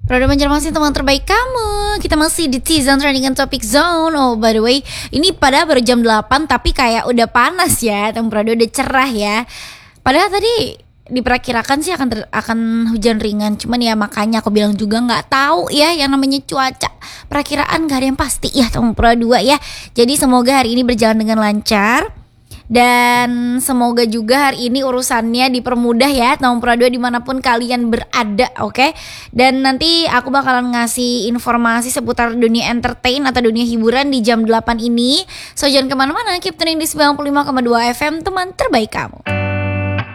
Produk Banjarmasin teman terbaik kamu. Kita masih di T-Zone Trending Topic Zone. Oh by the way, ini pada baru jam 8 tapi kayak udah panas ya. Temperatur udah cerah ya. Padahal tadi diperkirakan sih akan hujan ringan. Cuman ya makanya aku bilang juga nggak tahu ya yang namanya cuaca. Perakiraan gak ada yang pasti ya temperatur ya. Jadi semoga hari ini berjalan dengan lancar. Dan semoga juga hari ini urusannya dipermudah ya Nomor 2 dimanapun kalian berada, oke? Dan nanti aku bakalan ngasih informasi seputar dunia entertain atau dunia hiburan di jam 8 ini. So jangan kemana-mana, keep tuning di 95,2 FM teman terbaik kamu.